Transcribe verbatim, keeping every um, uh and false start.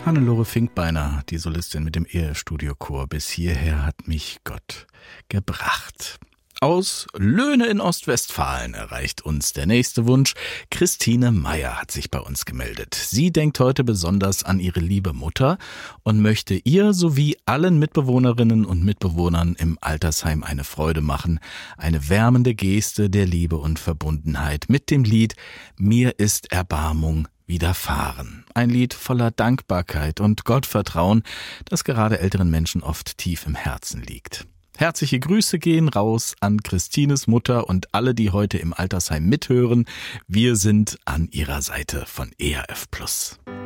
Hannelore Finkbeiner, die Solistin mit dem Ehestudio-Chor. Bis hierher hat mich Gott gebracht. Aus Löhne in Ostwestfalen erreicht uns der nächste Wunsch. Christine Meyer hat sich bei uns gemeldet. Sie denkt heute besonders an ihre liebe Mutter und möchte ihr sowie allen Mitbewohnerinnen und Mitbewohnern im Altersheim eine Freude machen. Eine wärmende Geste der Liebe und Verbundenheit mit dem Lied »Mir ist Erbarmung widerfahren«. Ein Lied voller Dankbarkeit und Gottvertrauen, das gerade älteren Menschen oft tief im Herzen liegt. Herzliche Grüße gehen raus an Christines Mutter und alle, die heute im Altersheim mithören. Wir sind an ihrer Seite von E R F Plus.